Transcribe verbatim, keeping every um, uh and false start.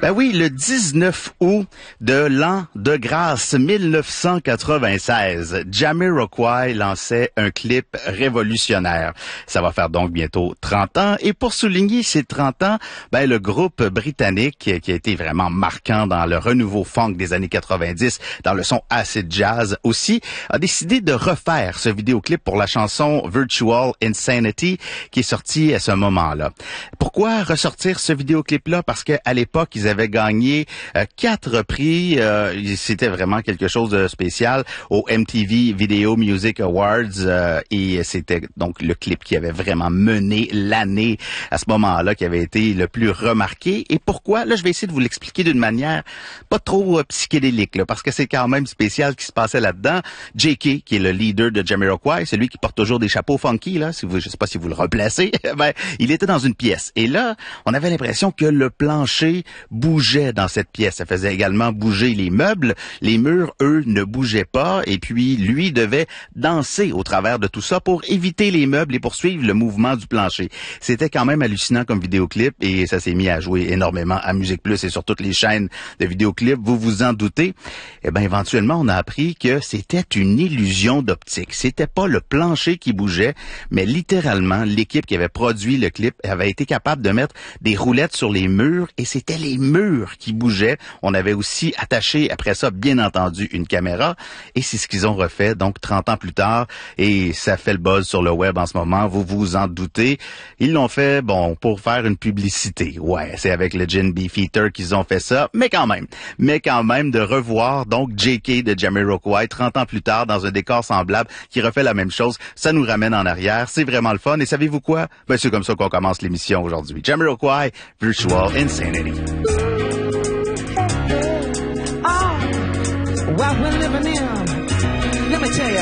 Ben oui, le dix-neuf août de l'an de grâce mille neuf cent quatre-vingt-seize, Jamiroquai lançait un clip révolutionnaire. Ça va faire donc bientôt trente ans. Et pour souligner ces trente ans, ben le groupe britannique, qui a été vraiment marquant dans le renouveau funk des années quatre-vingt-dix, dans le son acid jazz aussi, a décidé de refaire ce vidéoclip pour la chanson Virtual Insanity qui est sortie à ce moment-là. Pourquoi ressortir ce vidéoclip-là? Parce qu'à l'époque, ils avaient gagné euh, quatre prix. Euh, c'était vraiment quelque chose de spécial au M T V Video Music Awards. Euh, et c'était donc le clip qui avait vraiment mené l'année à ce moment-là, qui avait été le plus remarqué. Et pourquoi? Là, je vais essayer de vous l'expliquer d'une manière pas trop euh, psychédélique, là, parce que c'est quand même spécial ce qui se passait là-dedans. J K, qui est le leader de Jamiroquai, c'est lui qui porte toujours des chapeaux funky, là, si vous, je sais pas si vous le replacez, ben, il était dans une pièce. Et là, on avait l'impression que le plancher bougeait dans cette pièce. Ça faisait également bouger les meubles. Les murs, eux, ne bougeaient pas. Et puis, lui devait danser au travers de tout ça pour éviter les meubles et poursuivre le mouvement du plancher. C'était quand même hallucinant comme vidéoclip et ça s'est mis à jouer énormément à Musique Plus et sur toutes les chaînes de vidéoclips. Vous vous en doutez. Eh bien, éventuellement, on a appris que c'était une illusion d'optique. C'était pas le plancher qui bougeait, mais littéralement, l'équipe qui avait produit le clip avait été capable de mettre des roulettes sur les murs et c'était les murs qui bougeaient. On avait aussi attaché après ça, bien entendu, une caméra et c'est ce qu'ils ont refait donc trente ans plus tard et ça fait le buzz sur le web en ce moment, vous vous en doutez. Ils l'ont fait, bon, pour faire une publicité. Ouais, c'est avec le Gin Beefeater qu'ils ont fait ça, mais quand même, mais quand même de revoir donc J K de Jamiroquai trente ans plus tard dans un décor semblable qui refait la même chose, ça nous ramène en arrière, c'est vraiment le fun et savez-vous quoi? Ben c'est comme ça qu'on commence l'émission aujourd'hui. Jamiroquai, Virtual Insanity. Oh, what we're living in, let me tell you,